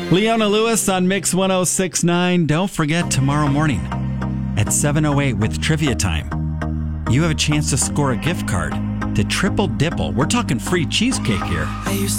Leona Lewis on Mix 1069. Don't forget tomorrow morning at 7:08 with Trivia Time. You have a chance to score a gift card to Triple Dipple. We're talking free cheesecake here.